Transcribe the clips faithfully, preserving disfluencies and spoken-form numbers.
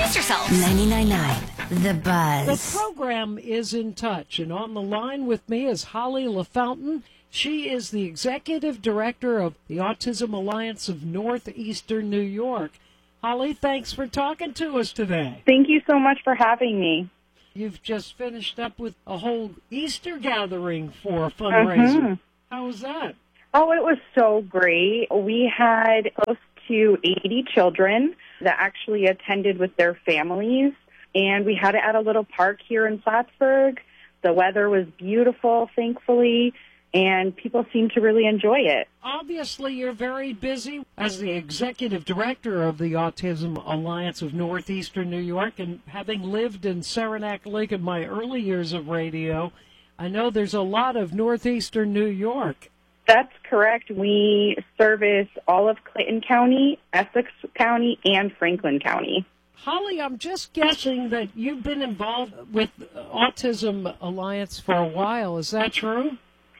express yourself. ninety-nine point nine The Buzz. The program is in touch, and on the line with me is Holly LaFountain. She is the executive director of the Autism Alliance of Northeastern New York. Holly, thanks for talking to us today. Thank you so much for having me. You've just finished up with a whole Easter gathering for a fundraiser. Mm-hmm. How was that? Oh, it was so great. We had close to eighty children that actually attended with their families, and we had it at a little park here in Plattsburgh. The weather was beautiful, thankfully, and people seemed to really enjoy it. Obviously, you're very busy as the executive director of the Autism Alliance of Northeastern New York, and having lived in Saranac Lake in my early years of radio, I know there's a lot of Northeastern New York. That's correct. We service all of Clayton County, Essex County, and Franklin County. Holly, I'm just guessing that you've been involved with Autism Alliance for a while. Is that true?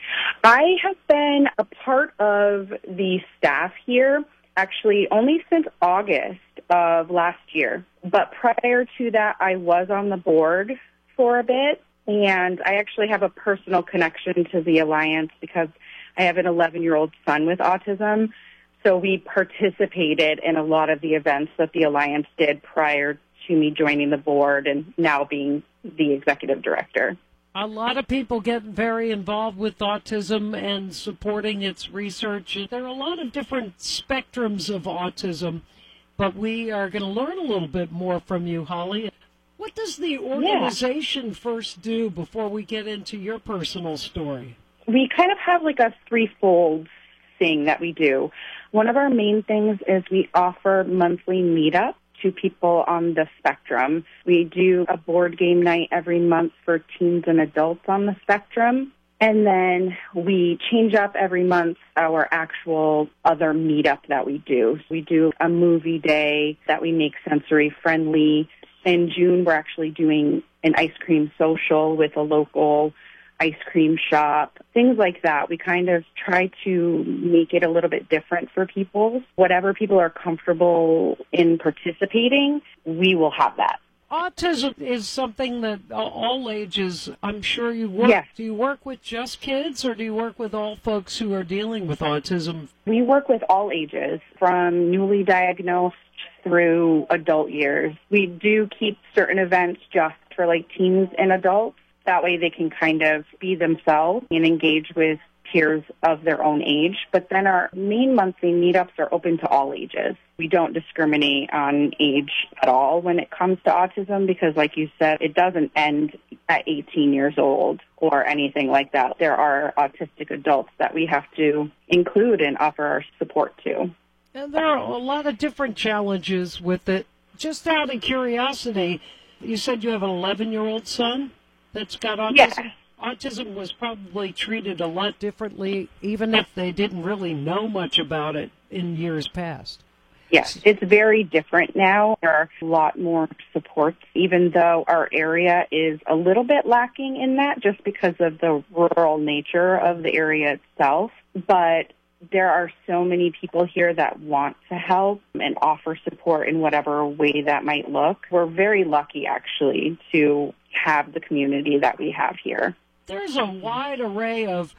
I have been a part of the staff here actually only since August of last year. But prior to that, I was on the board for a bit, and I actually have a personal connection to the Alliance because I have an eleven-year-old son with autism, so we participated in a lot of the events that the Alliance did prior to me joining the board and now being the executive director. A lot of people get very involved with autism and supporting its research. There are a lot of different spectrums of autism, but we are going to learn a little bit more from you, Holly. What does the organization yeah. first do before we get into your personal story? We kind of have like a threefold thing that we do. One of our main things is we offer monthly meetups to people on the spectrum. We do a board game night every month for teens and adults on the spectrum. And then we change up every month our actual other meetup that we do. We do a movie day that we make sensory friendly. In June, we're actually doing an ice cream social with a local ice cream shop, things like that. We kind of try to make it a little bit different for people. Whatever people are comfortable in participating, we will have that. Autism is something that all ages, I'm sure you work. Yes. Do you work with just kids, or do you work with all folks who are dealing with autism? We work with all ages, from newly diagnosed through adult years. We do keep certain events just for like teens and adults. That way they can kind of be themselves and engage with peers of their own age. But then our main monthly meetups are open to all ages. We don't discriminate on age at all when it comes to autism because, like you said, it doesn't end at eighteen years old or anything like that. There are autistic adults that we have to include and offer our support to. And there are a lot of different challenges with it. Just out of curiosity, you said you have an eleven-year-old son that's got autism? Yeah. Autism was probably treated a lot differently, even if they didn't really know much about it in years past. Yes, it's very different now. There are a lot more supports, even though our area is a little bit lacking in that just because of the rural nature of the area itself. But there are so many people here that want to help and offer support in whatever way that might look. We're very lucky, actually, to have the community that we have here. There's a wide array of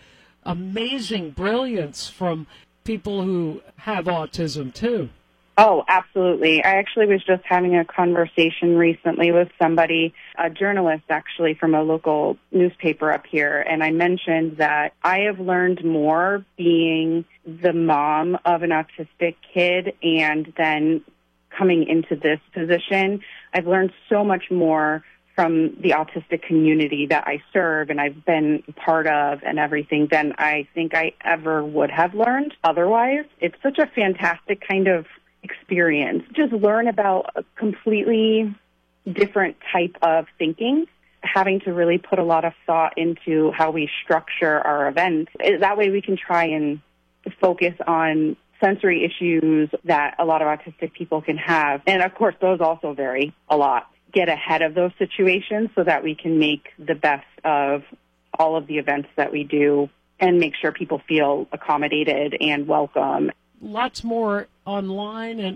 amazing brilliance from people who have autism, too. Oh, absolutely. I actually was just having a conversation recently with somebody, a journalist actually from a local newspaper up here, and I mentioned that I have learned more being the mom of an autistic kid and then coming into this position. I've learned so much more from the autistic community that I serve and I've been part of and everything than I think I ever would have learned otherwise. It's such a fantastic kind of experience. Just learn about a completely different type of thinking, having to really put a lot of thought into how we structure our events. That way we can try and focus on sensory issues that a lot of autistic people can have. And of course, those also vary a lot. Get ahead of those situations so that we can make the best of all of the events that we do and make sure people feel accommodated and welcome. Lots more online. And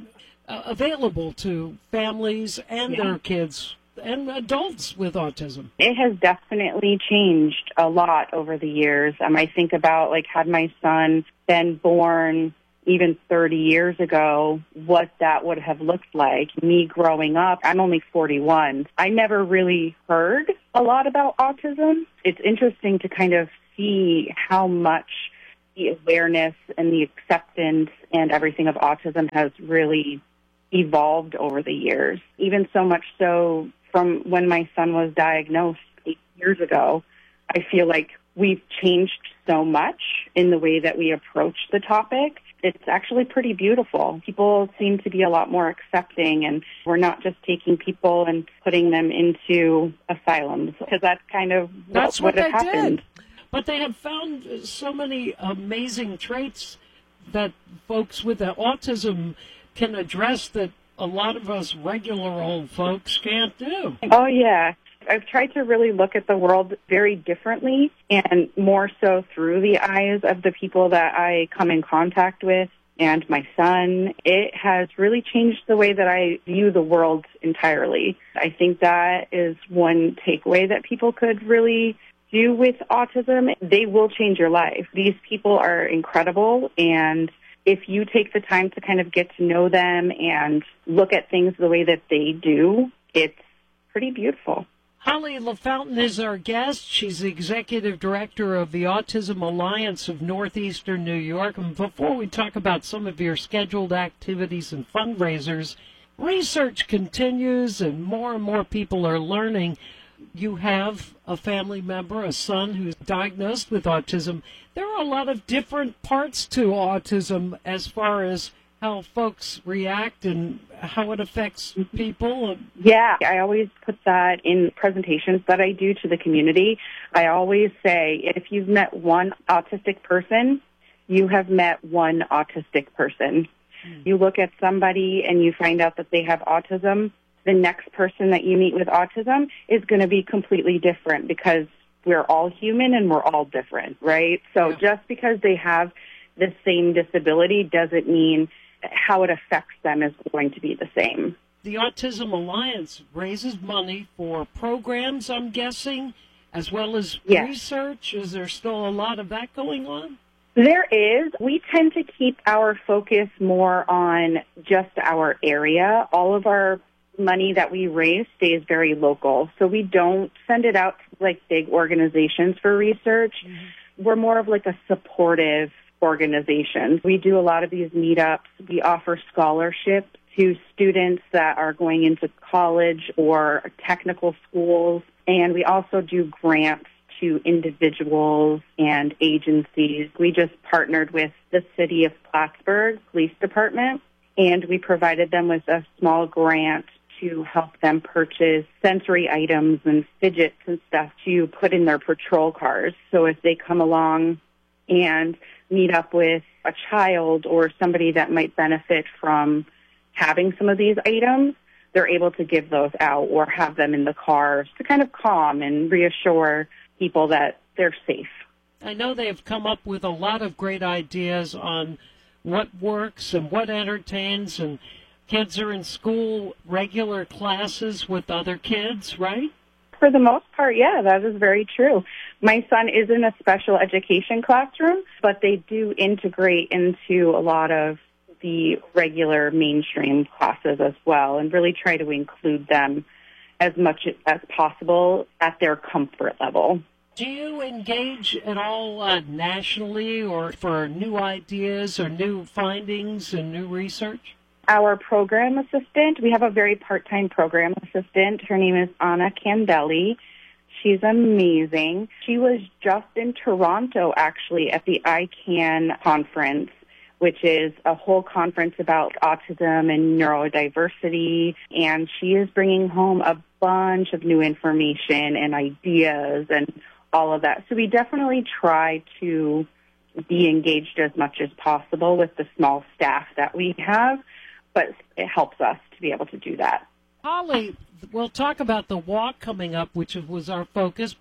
uh, available to families and Yeah. their kids and adults with autism? It has definitely changed a lot over the years. Um, I think about, like, had my son been born even thirty years ago, what that would have looked like. Me growing up, I'm only forty-one. I never really heard a lot about autism. It's interesting to kind of see how much the awareness and the acceptance and everything of autism has really evolved over the years. Even so much so from when my son was diagnosed eight years ago, I feel like we've changed so much in the way that we approach the topic. It's actually pretty beautiful. People seem to be a lot more accepting, and we're not just taking people and putting them into asylums, because that's kind of That's what, what what they had happened. did. But they have found so many amazing traits that folks with autism can address that a lot of us regular old folks can't do. Oh, yeah. I've tried to really look at the world very differently, and more so through the eyes of the people that I come in contact with and my son. It has really changed the way that I view the world entirely. I think that is one takeaway that people could really do with autism. They will change your life. These people are incredible, and if you take the time to kind of get to know them and look at things the way that they do, it's pretty beautiful. Holly LaFountain is our guest. She's the executive director of the Autism Alliance of Northeastern New York. And before we talk about some of your scheduled activities and fundraisers, research continues and more and more people are learning. You have a family member, a son who's diagnosed with autism. There are a lot of different parts to autism as far as how folks react and how it affects people. Yeah, I always put that in presentations that I do to the community. I always say, if you've met one autistic person, you have met one autistic person. Mm. You look at somebody and you find out that they have autism, the next person that you meet with autism is going to be completely different, because we're all human and we're all different, right? So yeah. just because they have the same disability doesn't mean how it affects them is going to be the same. The Autism Alliance raises money for programs, I'm guessing, as well as yes. research. Is there still a lot of that going on? There is. We tend to keep our focus more on just our area. All of our money that we raise stays very local, so we don't send it out to like big organizations for research. Mm-hmm. We're more of like a supportive organization. We do a lot of these meetups. We offer scholarships to students that are going into college or technical schools, and we also do grants to individuals and agencies. We just partnered with the City of Plattsburgh Police Department, and we provided them with a small grant to help them purchase sensory items and fidgets and stuff to put in their patrol cars. So if they come along and meet up with a child or somebody that might benefit from having some of these items, they're able to give those out or have them in the cars to kind of calm and reassure people that they're safe. I know they've come up with a lot of great ideas on what works and what entertains, and kids are in school, regular classes with other kids, right? For the most part, yeah, that is very true. My son is in a special education classroom, but they do integrate into a lot of the regular mainstream classes as well, and really try to include them as much as possible at their comfort level. Do you engage at all uh, nationally or for new ideas or new findings and new research? Our program assistant, we have a very part-time program assistant. Her name is Anna Candelli. She's amazing. She was just in Toronto, actually, at the I CAN conference, which is a whole conference about autism and neurodiversity, and she is bringing home a bunch of new information and ideas and all of that. So we definitely try to be engaged as much as possible with the small staff that we have, but it helps us to be able to do that. Holly, we'll talk about the walk coming up, which was our focus, but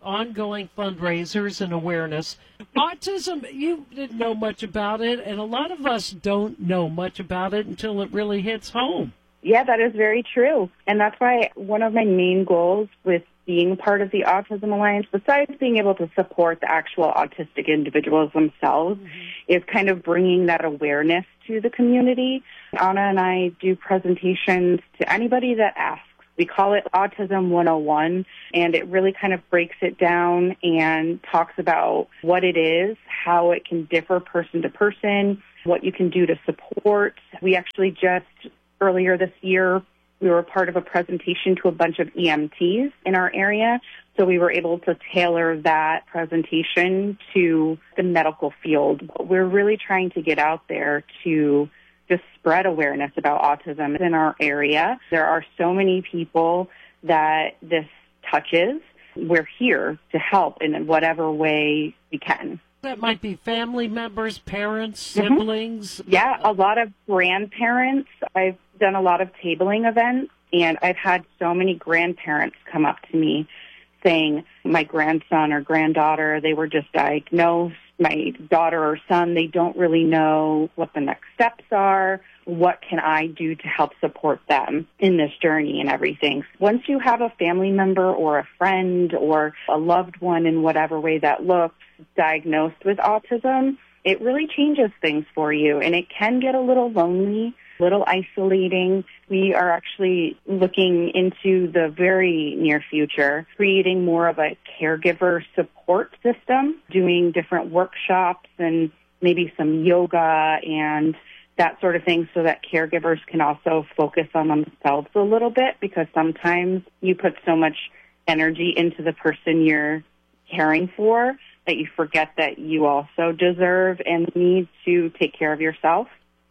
ongoing fundraisers and awareness. Autism, you didn't know much about it, and a lot of us don't know much about it until it really hits home. Yeah, that is very true. And that's why one of my main goals with being part of the Autism Alliance, besides being able to support the actual autistic individuals themselves, mm-hmm. is kind of bringing that awareness to the community. Anna and I do presentations to anybody that asks. We call it Autism one oh one, and it really kind of breaks it down and talks about what it is, how it can differ person to person, what you can do to support. We actually just, earlier this year, we were part of a presentation to a bunch of E M Ts in our area, so we were able to tailor that presentation to the medical field. But we're really trying to get out there to just spread awareness about autism in our area. There are so many people that this touches. We're here to help in whatever way we can. That might be family members, parents, siblings. Mm-hmm. Yeah, a lot of grandparents. I've done a lot of tabling events, and I've had so many grandparents come up to me saying, my grandson or granddaughter, they were just diagnosed. My daughter or son, they don't really know what the next steps are. What can I do to help support them in this journey and everything? Once you have a family member or a friend or a loved one in whatever way that looks diagnosed with autism, it really changes things for you, and it can get a little lonely, a little isolating. We are actually looking into the very near future, creating more of a caregiver support system, doing different workshops and maybe some yoga and that sort of thing so that caregivers can also focus on themselves a little bit, because sometimes you put so much energy into the person you're caring for that you forget that you also deserve and need to take care of yourself.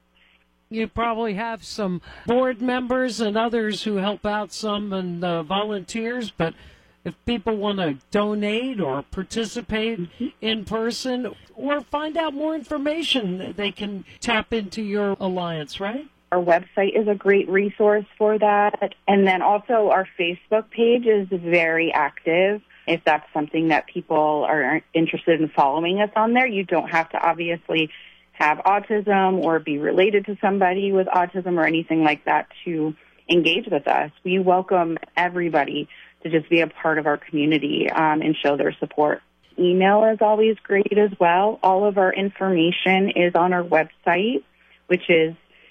You probably have some board members and others who help out some and uh, volunteers, but if people want to donate or participate mm-hmm. in person or find out more information, they can tap into your alliance, right? Our website is a great resource for that. And then also our Facebook page is very active. If that's something that people are interested in following us on there, you don't have to obviously have autism or be related to somebody with autism or anything like that to engage with us. We welcome everybody to just be a part of our community um, and show their support. Email is always great as well. All of our information is on our website, which is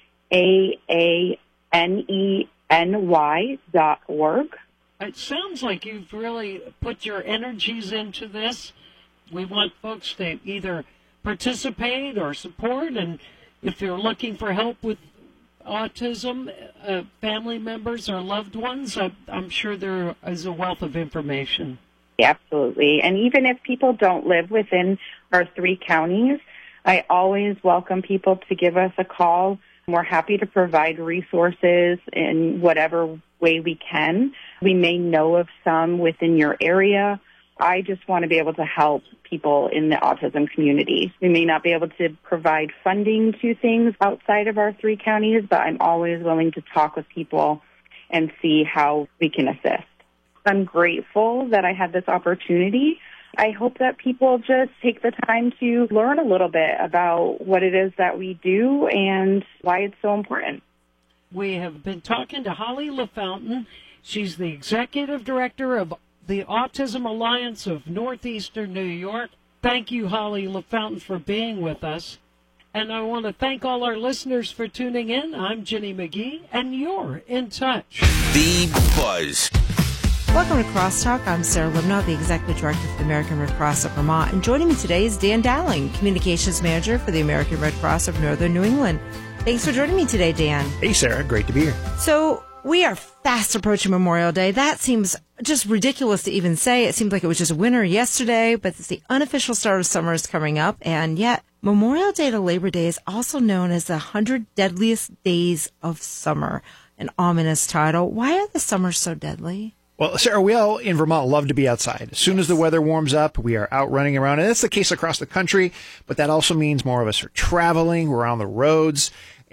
A A N E N Y dot org. It sounds like you've really put your energies into this. We want folks to either participate or support, and if you're looking for help with autism, uh, family members or loved ones, I, I'm sure there is a wealth of information. Absolutely. And even if people don't live within our three counties, I always welcome people to give us a call. We're happy to provide resources in whatever way we can. We may know of some within your area. I just want to be able to help people in the autism community. We may not be able to provide funding to things outside of our three counties, but I'm always willing to talk with people and see how we can assist. I'm grateful that I had this opportunity. I hope that people just take the time to learn a little bit about what it is that we do and why it's so important. We have been talking to Holly LaFountain. She's the executive director of the Autism Alliance of Northeastern New York. Thank you, Holly LaFountain, for being with us. And I want to thank all our listeners for tuning in. I'm Ginny McGee, and you're in touch. The Buzz. Welcome to Crosstalk. I'm Sarah Libnow, the Executive Director for the American Red Cross of Vermont. And joining me today is Dan Dowling, Communications Manager for the American Red Cross of Northern New England. Thanks for joining me today, Dan. Hey, Sarah. Great to be here. So we are fast approaching Memorial Day. That seems just ridiculous to even say. It seems like it was just winter yesterday, but it's the unofficial start of summer is coming up. And yet, Memorial Day to Labor Day is also known as the one hundred Deadliest Days of Summer, an ominous title. Why are the summers so deadly? Well, Sarah, we all in Vermont love to be outside. As soon as the weather warms up, we are out running around. And that's the case across the country, but that also means more of us are traveling. We're on the roads.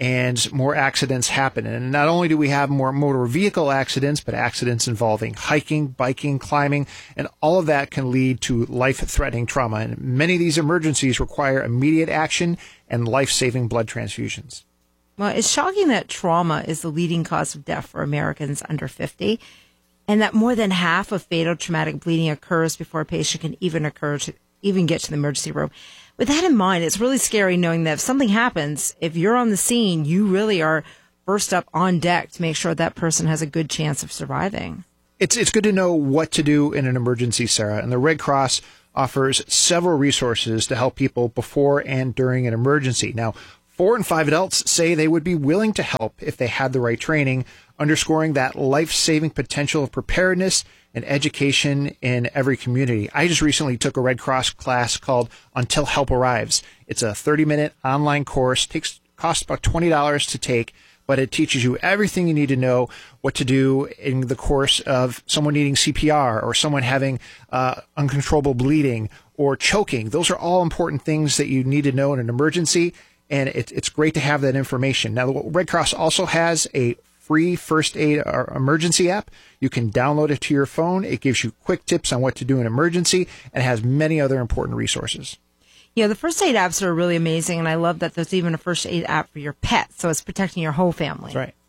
and more accidents happen. And not only do we have more motor vehicle accidents, but accidents involving hiking, biking, climbing, and all of that can lead to life-threatening trauma. And many of these emergencies require immediate action and life-saving blood transfusions. Well, it's shocking that trauma is the leading cause of death for Americans under fifty, and that more than half of fatal traumatic bleeding occurs before a patient can even occur to even get to the emergency room. With that in mind, it's really scary knowing that if something happens, if you're on the scene, you really are first up on deck to make sure that person has a good chance of surviving. It's it's good to know what to do in an emergency, Sarah, and the Red Cross offers several resources to help people before and during an emergency. Now, four and five adults say they would be willing to help if they had the right training, underscoring that life-saving potential of preparedness and education in every community. I just recently took a Red Cross class called Until Help Arrives. It's a thirty-minute online course. Takes costs about twenty dollars to take, but it teaches you everything you need to know what to do in the course of someone needing C P R or someone having uh, uncontrollable bleeding or choking. Those are all important things that you need to know in an emergency, and it, it's great to have that information. Now, the Red Cross also has a free first aid or emergency app. You can download it to your phone. It gives you quick tips on what to do in emergency and has many other important resources. Yeah, the first aid apps are really amazing, and I love that there's even a first aid app for your pet, so it's protecting your whole family. That's right.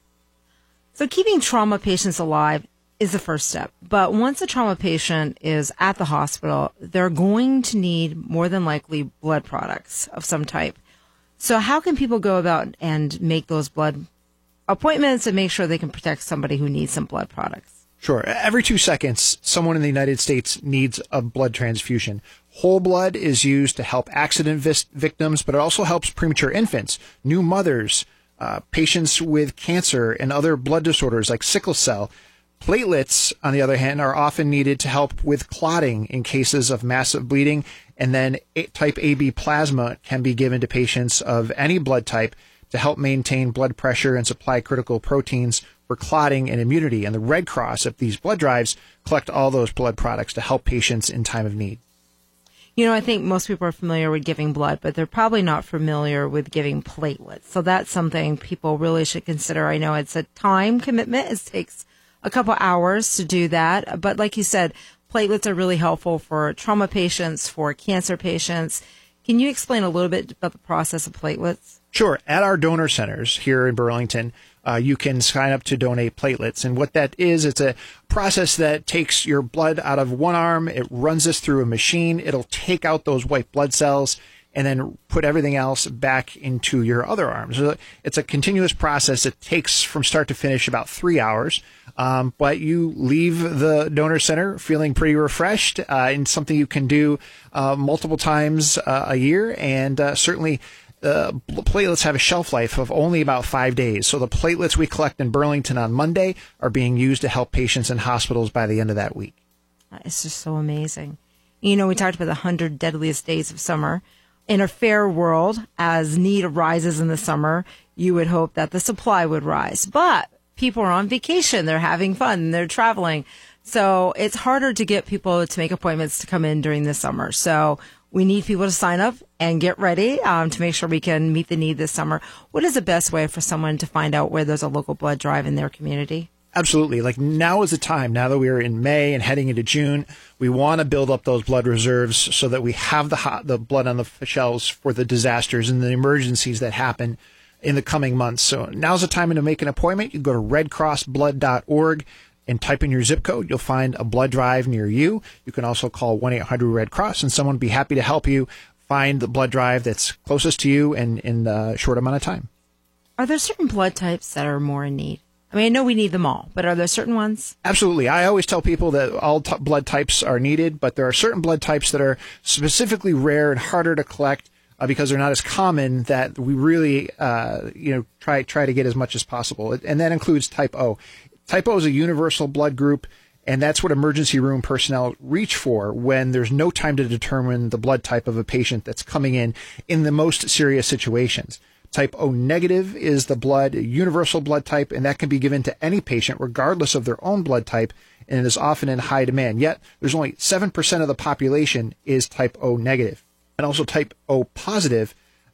So keeping trauma patients alive is the first step, but once a trauma patient is at the hospital, they're going to need more than likely blood products of some type. So how can people go about and make those blood appointments and make sure they can protect somebody who needs some blood products? Sure. Every two seconds, someone in the United States needs a blood transfusion. Whole blood is used to help accident vis- victims, but it also helps premature infants, new mothers, uh, patients with cancer and other blood disorders like sickle cell. Platelets, on the other hand, are often needed to help with clotting in cases of massive bleeding. And then type A B plasma can be given to patients of any blood type to help maintain blood pressure and supply critical proteins for clotting and immunity. And the Red Cross, at these blood drives, collect all those blood products to help patients in time of need. You know, I think most people are familiar with giving blood, but they're probably not familiar with giving platelets. So that's something people really should consider. I know it's a time commitment. It takes a couple hours to do that. But like you said, platelets are really helpful for trauma patients, for cancer patients. Can you explain a little bit about the process of platelets? Sure. At our donor centers here in Burlington, uh, you can sign up to donate platelets. And what that is, it's a process that takes your blood out of one arm. It runs this through a machine. It'll take out those white blood cells and then put everything else back into your other arm. So it's a continuous process. It takes from start to finish about three hours. Um, but you leave the donor center feeling pretty refreshed, uh, and something you can do uh, multiple times uh, a year. And uh, certainly uh, platelets have a shelf life of only about five days. So the platelets we collect in Burlington on Monday are being used to help patients in hospitals by the end of that week. It's just so amazing. You know, we talked about the one hundred deadliest days of summer. In a fair world, as need arises in the summer, you would hope that the supply would rise. But people are on vacation, they're having fun, they're traveling. So it's harder to get people to make appointments to come in during the summer. So we need people to sign up and get ready um, to make sure we can meet the need this summer. What is the best way for someone to find out where there's a local blood drive in their community? Absolutely. Like now is the time. Now that we are in May and heading into June, we want to build up those blood reserves so that we have the hot, the blood on the shelves for the disasters and the emergencies that happen in the coming months. So now's the time to make an appointment. You go to red cross blood dot org and type in your zip code. You'll find a blood drive near you. You can also call one eight hundred red cross and someone will be happy to help you find the blood drive that's closest to you and in a short amount of time. Are there certain blood types that are more in need? I mean, I know we need them all, but are there certain ones? Absolutely. I always tell people that all t- blood types are needed, but there are certain blood types that are specifically rare and harder to collect uh, because they're not as common that we really, uh, you know, try try to get as much as possible. And that includes type O. Type O is a universal blood group, and that's what emergency room personnel reach for when there's no time to determine the blood type of a patient that's coming in in the most serious situations. Type O negative is the blood, universal blood type, and that can be given to any patient regardless of their own blood type, and it is often in high demand. Yet, there's only seven percent of the population is type O negative. And also type O positive,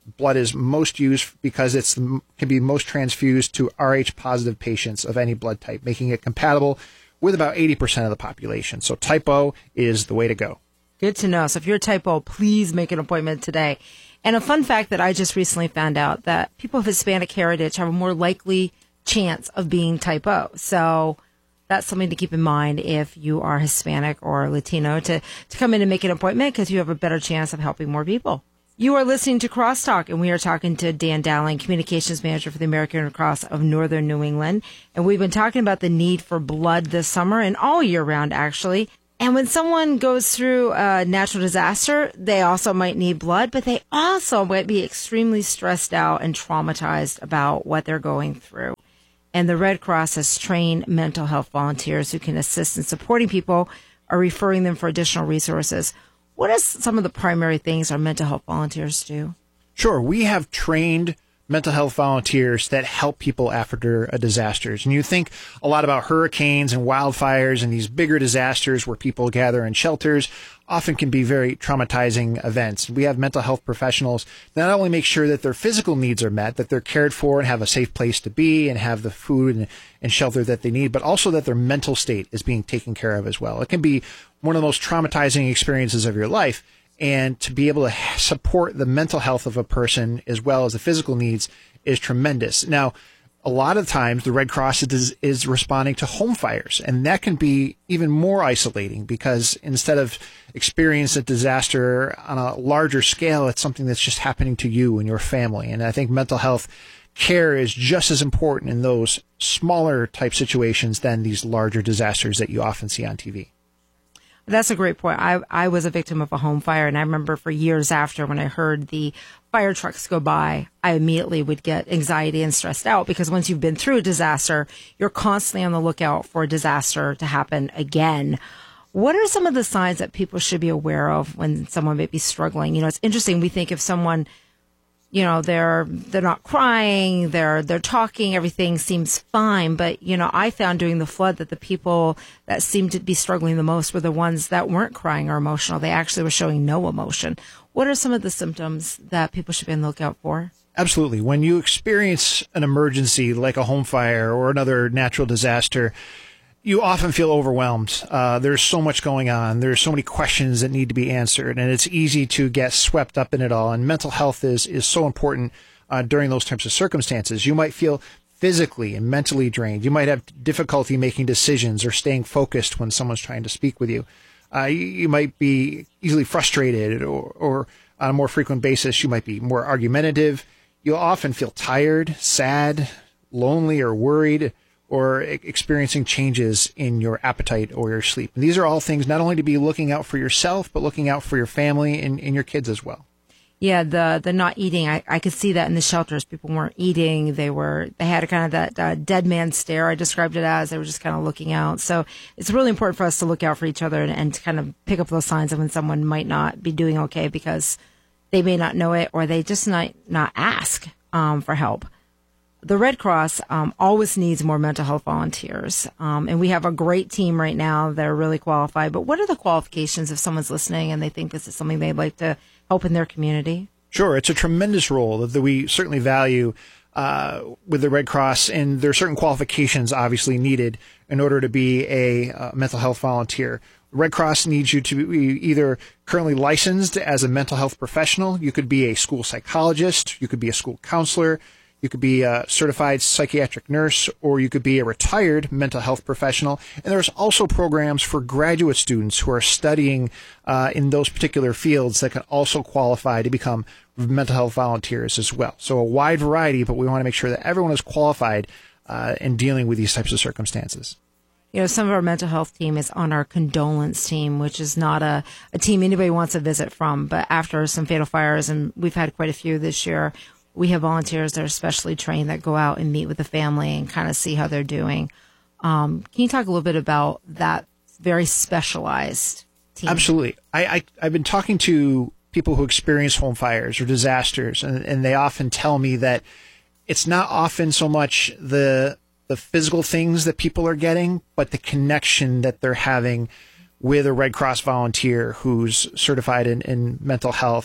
blood is most used because it's can be most transfused to Rh positive patients of any blood type, making it compatible with about eighty percent of the population. So type O is the way to go. Good to know. So if you're type O, please make an appointment today. And a fun fact that I just recently found out, that people of Hispanic heritage have a more likely chance of being type O. So that's something to keep in mind if you are Hispanic or Latino, to, to come in and make an appointment, because you have a better chance of helping more people. You are listening to Crosstalk, and we are talking to Dan Dowling, Communications Manager for the American Red Cross of Northern New England. And we've been talking about the need for blood this summer and all year round, actually. And when someone goes through a natural disaster, they also might need blood, but they also might be extremely stressed out and traumatized about what they're going through. And the Red Cross has trained mental health volunteers who can assist in supporting people or referring them for additional resources. What are some of the primary things our mental health volunteers do? Sure. We have trained mental health volunteers that help people after a disasters. And you think a lot about hurricanes and wildfires and these bigger disasters where people gather in shelters often can be very traumatizing events. We have mental health professionals that not only make sure that their physical needs are met, that they're cared for and have a safe place to be and have the food and, and shelter that they need, but also that their mental state is being taken care of as well. It can be one of the most traumatizing experiences of your life. And to be able to support the mental health of a person as well as the physical needs is tremendous. Now, a lot of times the Red Cross is, is responding to home fires, and that can be even more isolating because instead of experiencing a disaster on a larger scale, it's something that's just happening to you and your family. And I think mental health care is just as important in those smaller type situations than these larger disasters that you often see on T V. That's a great point. I, I was a victim of a home fire, and I remember for years after, when I heard the fire trucks go by, I immediately would get anxiety and stressed out, because once you've been through a disaster, you're constantly on the lookout for a disaster to happen again. What are some of the signs that people should be aware of when someone may be struggling? You know, it's interesting. We think if someone, you know, they're they're not crying, they're they're talking, everything seems fine. But, you know, I found during the flood that the people that seemed to be struggling the most were the ones that weren't crying or emotional. They actually were showing no emotion. What are some of the symptoms that people should be on the lookout for? Absolutely. When you experience an emergency like a home fire or another natural disaster, you often feel overwhelmed. Uh, there's so much going on. There's so many questions that need to be answered, and it's easy to get swept up in it all. And mental health is, is so important uh, during those types of circumstances. You might feel physically and mentally drained. You might have difficulty making decisions or staying focused when someone's trying to speak with you. Uh, you, you might be easily frustrated, or, or on a more frequent basis, you might be more argumentative. You'll often feel tired, sad, lonely, or worried, or experiencing changes in your appetite or your sleep. And these are all things not only to be looking out for yourself, but looking out for your family and, and your kids as well. Yeah, the the not eating, I, I could see that in the shelters. People weren't eating. They were they had a kind of that uh, dead man stare, I described it as. They were just kind of looking out. So it's really important for us to look out for each other and, and to kind of pick up those signs of when someone might not be doing okay, because they may not know it, or they just not, not ask um, for help. The Red Cross um, always needs more mental health volunteers, um, and we have a great team right now that are really qualified. But what are the qualifications if someone's listening and they think this is something they'd like to help in their community? Sure. It's a tremendous role that we certainly value uh, with the Red Cross, and there are certain qualifications obviously needed in order to be a uh, mental health volunteer. Red Cross needs you to be either currently licensed as a mental health professional. You could be a school psychologist. You could be a school counselor. You could be a certified psychiatric nurse, or you could be a retired mental health professional. And there's also programs for graduate students who are studying uh, in those particular fields that can also qualify to become mental health volunteers as well. So a wide variety, but we want to make sure that everyone is qualified uh, in dealing with these types of circumstances. You know, some of our mental health team is on our condolence team, which is not a, a team anybody wants to visit from. But after some fatal fires, and we've had quite a few this year, we have volunteers that are specially trained that go out and meet with the family and kind of see how they're doing. Um, can you talk a little bit about that very specialized team? Absolutely. I, I, I've been talking to people who experience home fires or disasters, and, and they often tell me that it's not often so much the the physical things that people are getting, but the connection that they're having with a Red Cross volunteer who's certified in, in mental health,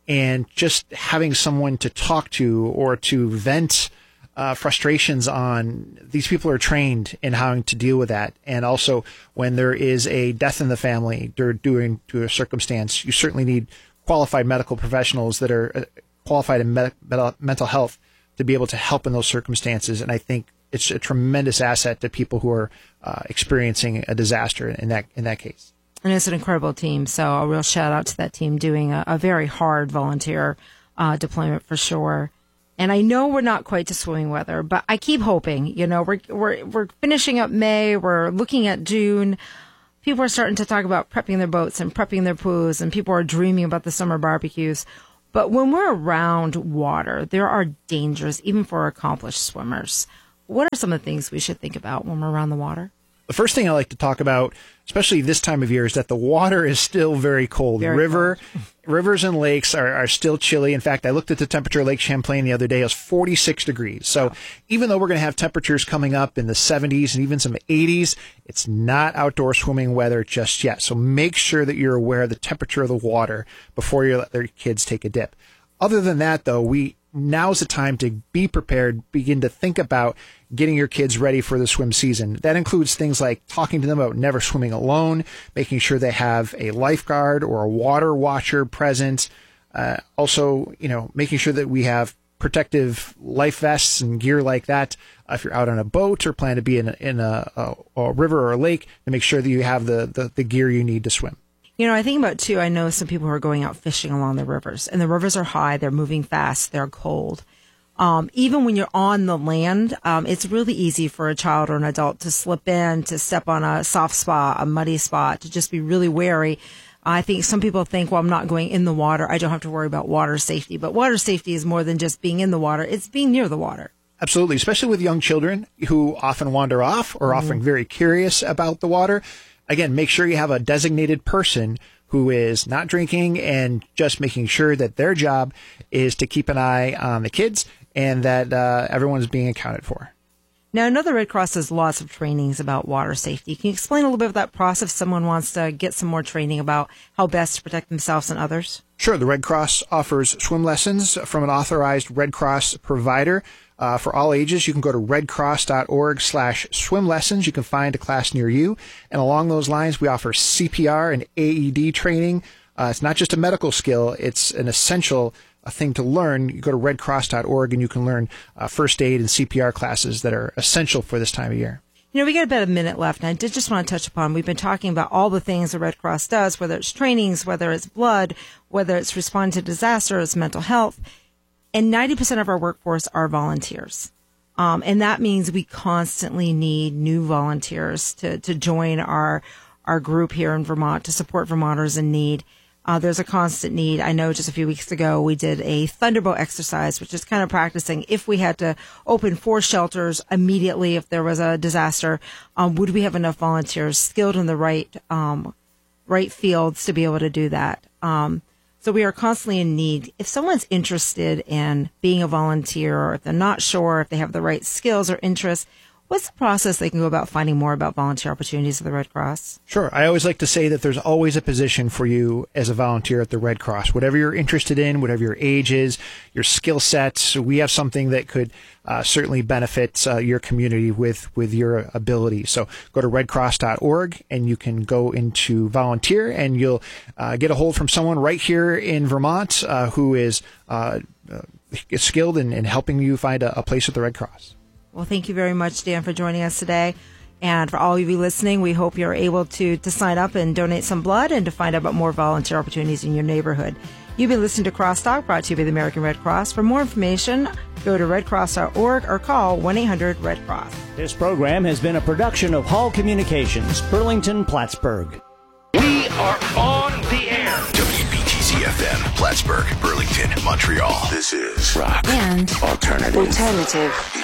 and just having someone to talk to or to vent uh, frustrations on. These people are trained in how to deal with that. And also when there is a death in the family due to a circumstance, you certainly need qualified medical professionals that are qualified in med- mental health to be able to help in those circumstances. And I think it's a tremendous asset to people who are uh, experiencing a disaster in that in that case. And it's an incredible team. So a real shout out to that team doing a, a very hard volunteer uh, deployment for sure. And I know we're not quite to swimming weather, but I keep hoping. You know, we're we're we're finishing up May. We're looking at June. People are starting to talk about prepping their boats and prepping their pools, and people are dreaming about the summer barbecues. But when we're around water, there are dangers, even for accomplished swimmers. What are some of the things we should think about when we're around the water? The first thing I like to talk about, especially this time of year, is that the water is still very cold. Very River, cold. Rivers and lakes are, are still chilly. In fact, I looked at the temperature of Lake Champlain the other day. It was forty-six degrees. So wow. Even though we're going to have temperatures coming up in the seventies and even some eighties, it's not outdoor swimming weather just yet. So make sure that you're aware of the temperature of the water before you let your kids take a dip. Other than that, though, we now's the time to be prepared, begin to think about getting your kids ready for the swim season. That includes things like talking to them about never swimming alone, making sure they have a lifeguard or a water watcher present. Uh, also, you know, making sure that we have protective life vests and gear like that. Uh, if you're out on a boat or plan to be in a, in a, a, a river or a lake, to make sure that you have the, the, the gear you need to swim. You know, I think about, too, I know some people who are going out fishing along the rivers, and the rivers are high, they're moving fast, they're cold. Um, even when you're on the land, um, it's really easy for a child or an adult to slip in, to step on a soft spot, a muddy spot, to just be really wary. I think some people think, well, I'm not going in the water, I don't have to worry about water safety. But water safety is more than just being in the water, it's being near the water. Absolutely, especially with young children who often wander off or Mm-hmm. often very curious about the water. Again, make sure you have a designated person who is not drinking and just making sure that their job is to keep an eye on the kids and that uh, everyone is being accounted for. Now, I know the Red Cross does lots of trainings about water safety. Can you explain a little bit of that process if someone wants to get some more training about how best to protect themselves and others? Sure. The Red Cross offers swim lessons from an authorized Red Cross provider. Uh, for all ages, you can go to redcross.org slash swim lessons. You can find a class near you. And along those lines, we offer C P R and A E D training. Uh, it's not just a medical skill. It's an essential uh, thing to learn. You go to redcross dot org and you can learn uh, first aid and C P R classes that are essential for this time of year. You know, we got about a minute left, and I did just want to touch upon, we've been talking about all the things the Red Cross does, whether it's trainings, whether it's blood, whether it's responding to disasters, mental health. And ninety percent of our workforce are volunteers. Um, and that means we constantly need new volunteers to, to join our our group here in Vermont to support Vermonters in need. Uh, there's a constant need. I know just a few weeks ago we did a Thunderbolt exercise, which is kind of practicing if we had to open four shelters immediately if there was a disaster, um, would we have enough volunteers skilled in the right um, right fields to be able to do that? Um, So we are constantly in need. If someone's interested in being a volunteer, or if they're not sure if they have the right skills or interests, what's the process they can go about finding more about volunteer opportunities at the Red Cross? Sure. I always like to say that there's always a position for you as a volunteer at the Red Cross. Whatever you're interested in, whatever your age is, your skill sets, we have something that could uh, certainly benefit uh, your community with, with your ability. So go to redcross dot org and you can go into volunteer and you'll uh, get a hold from someone right here in Vermont uh, who is uh, uh, skilled in, in helping you find a, a place at the Red Cross. Well, thank you very much, Dan, for joining us today. And for all of you listening, we hope you're able to, to sign up and donate some blood and to find out about more volunteer opportunities in your neighborhood. You've been listening to Crosstalk, brought to you by the American Red Cross. For more information, go to redcross dot org or call one eight hundred red cross. This program has been a production of Hall Communications, Burlington, Plattsburgh. We are on the air. W B T Z F M, Plattsburgh, Burlington, Montreal. This is Rock And Alternative. Alternative.